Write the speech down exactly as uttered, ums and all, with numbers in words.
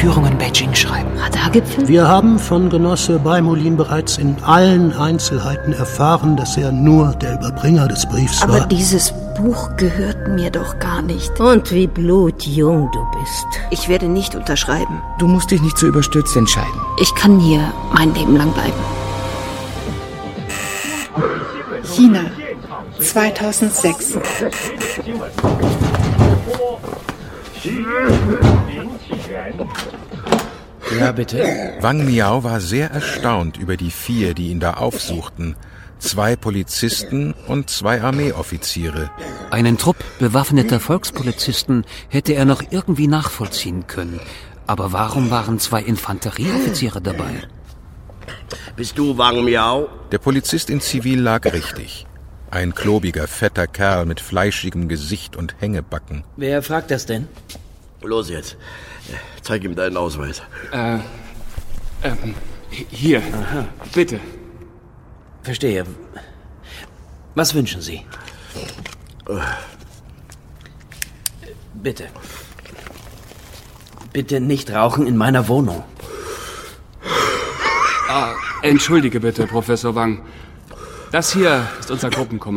Entführung in Beijing schreiben. Radargipfel? Wir haben von Genosse Baimolin bereits in allen Einzelheiten erfahren, dass er nur der Überbringer des Briefs Aber war. dieses Buch gehört mir doch gar nicht. Und wie blutjung du bist. Ich werde nicht unterschreiben. Du musst dich nicht so überstürzt entscheiden. Ich kann hier mein Leben lang bleiben. China, zweitausendsechs. Ja, bitte. Wang Miao war sehr erstaunt über die vier, die ihn da aufsuchten. Zwei Polizisten und zwei Armeeoffiziere. Einen Trupp bewaffneter Volkspolizisten hätte er noch irgendwie nachvollziehen können. Aber warum waren zwei Infanterieoffiziere dabei? Bist du Wang Miao? Der Polizist in Zivil lag richtig. Ein klobiger, fetter Kerl mit fleischigem Gesicht und Hängebacken. Wer fragt das denn? Los jetzt. Zeig ihm deinen Ausweis. Äh, ähm, hier. Aha. Bitte. Verstehe. Was wünschen Sie? Bitte. Bitte nicht rauchen in meiner Wohnung. Ah, entschuldige bitte, Professor Wang. Das hier ist unser Gruppenkommando.